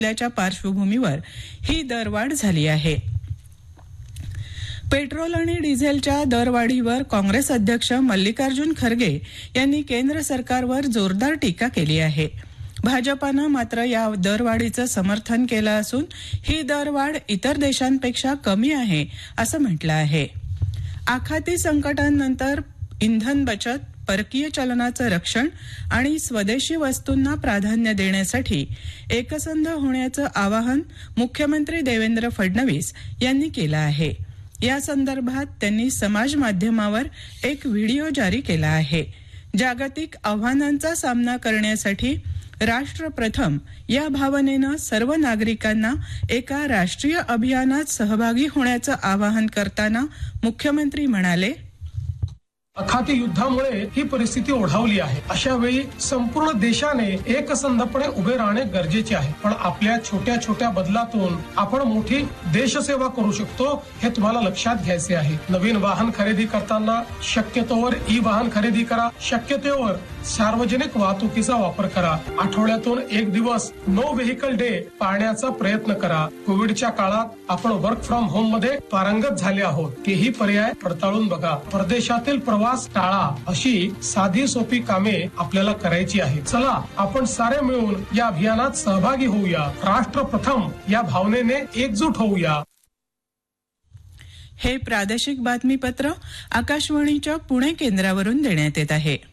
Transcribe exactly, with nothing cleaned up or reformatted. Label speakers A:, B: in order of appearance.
A: च्या पार्श्वभूमीवर ही दरवाढ झाली आहे. पेट्रोल आणि डिझेलच्या दरवाढीवर काँग्रेस अध्यक्ष मल्लिकार्जुन खरगे यांनी केंद्र सरकारवर जोरदार टीका केली आहे. भाजपानं मात्र या दरवाढीचं समर्थन केलं असून ही दरवाढ इतर देशांपेक्षा कमी आहे असं म्हटलं आहे. आखाती संकटांनंतर इंधन बचत, परकीय चलनाचं रक्षण आणि स्वदेशी वस्तूंना प्राधान्य देण्यासाठी एकसंध होण्याचं आवाहन मुख्यमंत्री देवेंद्र फडणवीस यांनी केलं आहे. या संदर्भात त्यांनी समाज माध्यमावर एक व्हिडिओ जारी केला आहे. जागतिक आव्हानांचा सामना करण्यासाठी राष्ट्र प्रथम या भावनेनं सर्व नागरिकांना एका राष्ट्रीय अभियानात सहभागी होण्याचं आवाहन करताना मुख्यमंत्री म्हणाले,
B: अखाती युद्धामुळे ही परिस्थिती ओढावली आहे. अशा वेळी संपूर्ण देशाने एकसंधपणे उभे राहणे गरजेचे आहे. पण आपल्या छोट्या छोट्या बदलातून आपण मोठी देशसेवा करू शकतो हे तुम्हाला लक्षात घ्यायचे आहे. नवीन वाहन खरेदी करताना शक्यतोवर ई वाहन खरेदी करा. शक्यतोवर सार्वजनिक वाहतुकीचा वापर करा. आठवड्यातून एक दिवस नो व्हेकल डे पाळण्याचा प्रयत्न करा. कोविडच्या काळात आपण वर्क फ्रॉम होम मध्ये पारंगत झाले आहोत. तेही पर्याय पडताळून बघा. परदेशातील प्रवास टाळा. अशी साधी सोपी कामे आपल्याला करायची आहे. चला आपण सारे मिळून या अभियानात सहभागी होऊया. राष्ट्र प्रथम या भावनेने एकजूट होऊया.
A: हे प्रादेशिक बातमीपत्र आकाशवाणीच्या पुणे केंद्रावरून देण्यात येत आहे.